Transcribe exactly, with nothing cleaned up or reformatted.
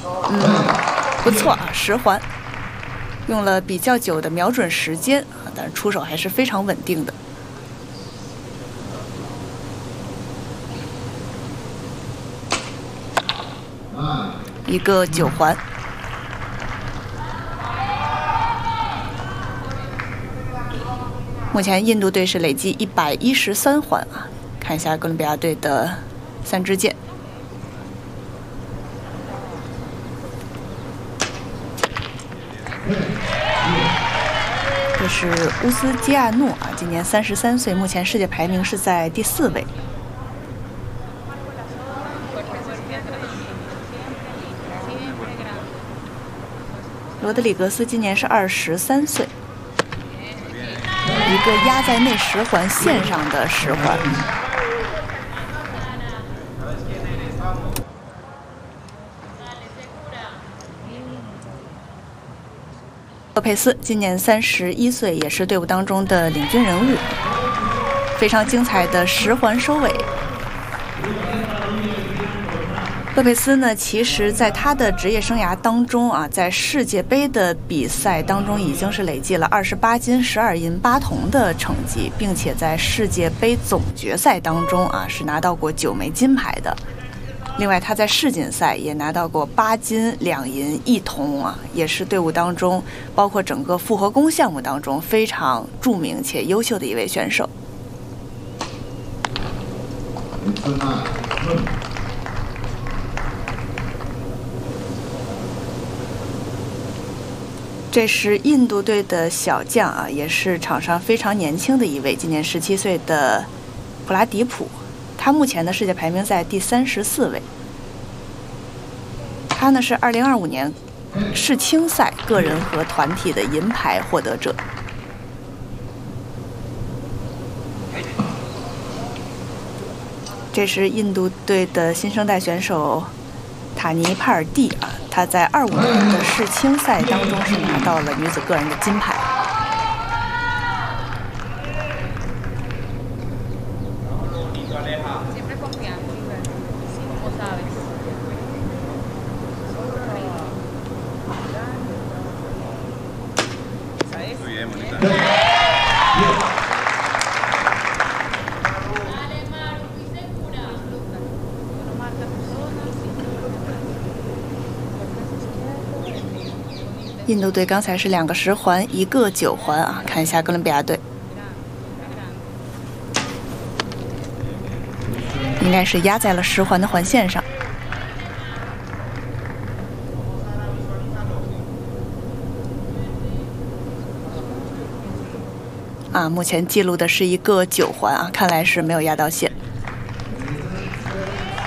嗯，不错啊，十环，用了比较久的瞄准时间啊，但是出手还是非常稳定的。一个九环。目前印度队是累计一百一十三环啊，看一下哥伦比亚队的三支箭。这是乌斯基亚诺啊，今年三十三岁，目前世界排名是在第四位。罗德里格斯今年是二十三岁。一个压在内十环线上的十环。洛佩斯今年三十一岁，也是队伍当中的领军人物，非常精彩的十环收尾。洛佩斯呢，其实在他的职业生涯当中啊，在世界杯的比赛当中已经是累计了二十八金、十二银、八铜的成绩，并且在世界杯总决赛当中啊是拿到过九枚金牌的。另外，他在世锦赛也拿到过八金、两银、一铜啊，也是队伍当中包括整个复合弓项目当中非常著名且优秀的一位选手。这是印度队的小将啊，也是场上非常年轻的一位，今年十七岁的普拉迪普。他目前的世界排名在第三十四位。他呢是二零二五年世青赛个人和团体的银牌获得者。这是印度队的新生代选手塔尼帕尔蒂啊，她在二五年的世青赛当中是拿到了女子个人的金牌。印度队刚才是两个十环，一个九环啊，看一下哥伦比亚队，应该是压在了十环的环线上。啊，目前记录的是一个九环啊，看来是没有压到线。